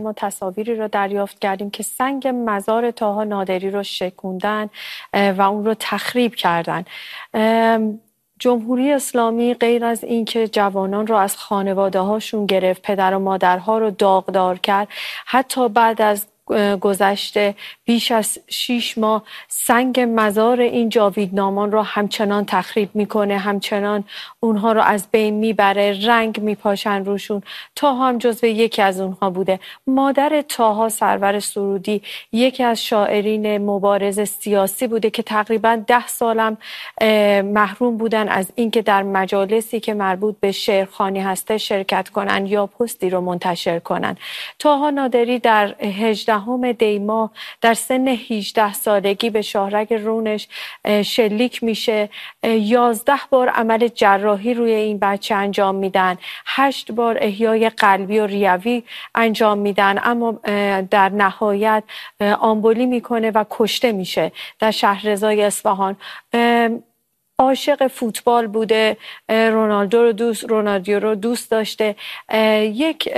ما تصاویری رو دریافت کردیم که سنگ مزار طاها نادری رو شکوندن و اون رو تخریب کردن. جمهوری اسلامی غیر از اینکه جوانان رو از خانواده هاشون گرفت، پدر و مادرها رو داغدار کرد، حتی بعد از گذشته بیش از 6 ماه سنگ مزار این جاویدنامان رو همچنان تخریب میکنه، همچنان اونها رو از بین میبره، رنگ میپاشن روشون. طاها هم جزو یکی از اونها بوده. مادر طاها، سرور سرودی، یکی از شاعرین مبارز سیاسی بوده که تقریبا 10 سالم محروم بودن از اینکه در مجالسی که مربوط به شعرخوانی هسته شرکت کنن یا پستی رو منتشر کنن. طاها نادری در 18 دی ماه در سن 18 سالگی به شاهرگ رونش شلیک میشه. 11 بار عمل جراحی روی این بچه انجام میدن، 8 بار احیای قلبی و ریوی انجام میدن، اما در نهایت آمبولی میکنه و کشته میشه در شهرضای اصفهان. عاشق فوتبال بوده، رونالدو رو دوست داشته. یک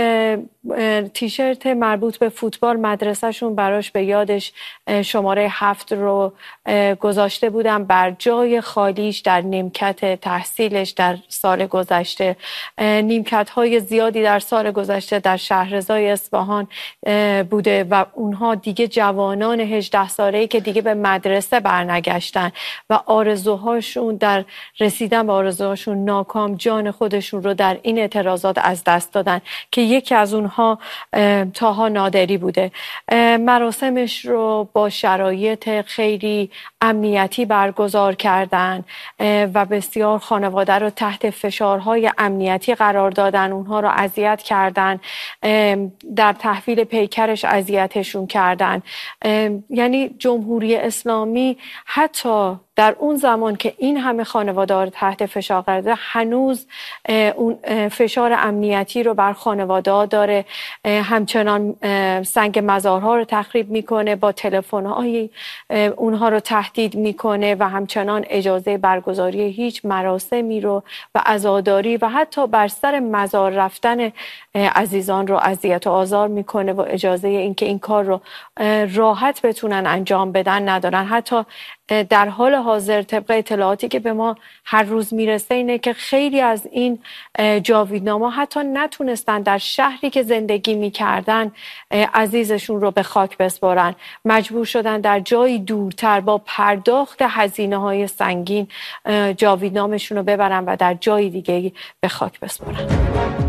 تیشرت مربوط به فوتبال مدرسهشون براش به یادش شماره 7 رو گذاشته بودن بر جای خالیش در نیمکت تحصیلش در سال گذشته. نیمکت های زیادی در سال گذشته در شهرضای اصفهان بوده و اونها دیگه جوانان 18 ساله‌ای که دیگه به مدرسه برنگشتن و آرزوهاشون در رسیدن به آرزوهاشون ناکام، جان خودشون رو در این اعتراضات از دست دادن که یکی از اونها طاها نادری بوده. مراسمش رو با شرایط خیلی امنیتی برگزار کردن و بسیار خانواده رو تحت فشارهای امنیتی قرار دادن، اونها رو اذیت کردن، در تحویل پیکرش اذیتشون کردن. یعنی جمهوری اسلامی حتی در اون زمان که این همه خانواده رو تحت فشار قرار داده، هنوز اون فشار امنیتی رو بر خانواده ها داره. همچنان سنگ مزارها رو تخریب میکنه، با تلفن‌های اونها رو تهدید میکنه و همچنان اجازه برگزاری هیچ مراسمی رو و عزاداری و حتی بر سر مزار رفتن عزیزان رو اذیت و آزار میکنه و اجازه اینکه این کار رو راحت بتونن انجام بدن ندارن. حتی در حال حاضر طبق اطلاعاتی که به ما هر روز میرسه اینه که خیلی از این جاویدناما حتی نتونستن در شهری که زندگی میکردن عزیزشون رو به خاک بسپارن، مجبور شدن در جایی دورتر با پرداخت هزینه‌های سنگین جاویدنامشون رو ببرن و در جای دیگه به خاک بسپارن.